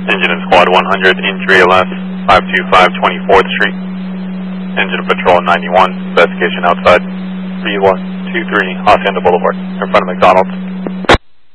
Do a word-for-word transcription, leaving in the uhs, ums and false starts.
Engine and Squad one hundred, injury L S, five two five twenty-fourth Street. Engine Patrol ninety-one, investigation outside three one two three Hacienda Boulevard, in front of McDonald's.